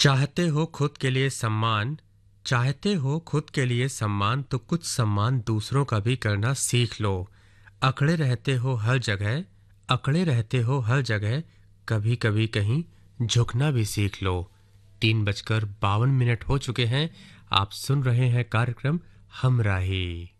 चाहते हो खुद के लिए सम्मान, चाहते हो खुद के लिए सम्मान तो कुछ सम्मान दूसरों का भी करना सीख लो। अकड़े रहते हो हर जगह, अकड़े रहते हो हर जगह, कभी कभी कहीं झुकना भी सीख लो। 3:52 हो चुके हैं। आप सुन रहे हैं कार्यक्रम हमराही।